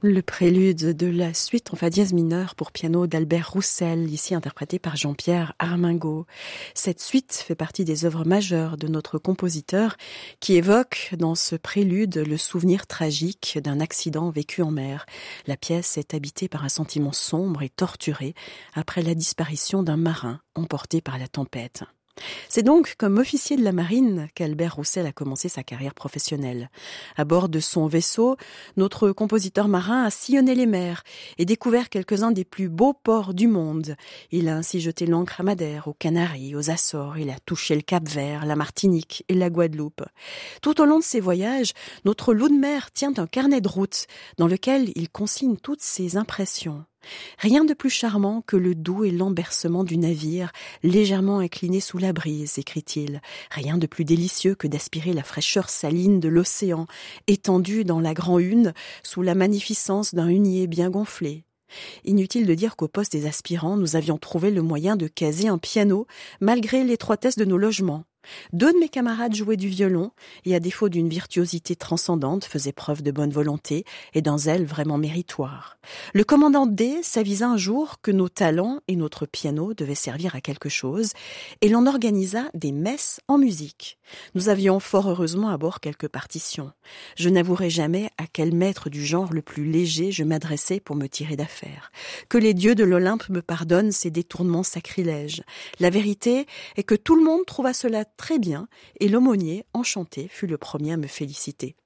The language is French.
Le prélude de la suite en fa dièse mineur pour piano d'Albert Roussel, ici interprété par Jean-Pierre Armingaud. Cette suite fait partie des œuvres majeures de notre compositeur qui évoque dans ce prélude le souvenir tragique d'un accident vécu en mer. La pièce est habitée par un sentiment sombre et torturé après la disparition d'un marin emporté par la tempête. C'est donc comme officier de la marine qu'Albert Roussel a commencé sa carrière professionnelle. À bord de son vaisseau, notre compositeur marin a sillonné les mers et découvert quelques-uns des plus beaux ports du monde. Il a ainsi jeté l'ancre à Madère, aux Canaries, aux Açores. Il a touché le Cap-Vert, la Martinique et la Guadeloupe. Tout au long de ses voyages, notre loup de mer tient un carnet de route dans lequel il consigne toutes ses impressions. Rien de plus charmant que le doux et lent bercement du navire, légèrement incliné sous la brise, écrit-il. Rien de plus délicieux que d'aspirer la fraîcheur saline de l'océan, étendu dans la grand-hune, sous la magnificence d'un hunier bien gonflé. Inutile de dire qu'au poste des aspirants, nous avions trouvé le moyen de caser un piano, malgré l'étroitesse de nos logements. 2 de mes camarades jouaient du violon et, à défaut d'une virtuosité transcendante, faisaient preuve de bonne volonté et d'un zèle vraiment méritoire. Le commandant D s'avisa un jour que nos talents et notre piano devaient servir à quelque chose et l'on organisa des messes en musique. Nous avions fort heureusement à bord quelques partitions. Je n'avouerai jamais à quel maître du genre le plus léger je m'adressais pour me tirer d'affaire. Que les dieux de l'Olympe me pardonnent ces détournements sacrilèges. La vérité est que tout le monde trouva cela très bien et l'aumônier, enchanté, fut le premier à me féliciter.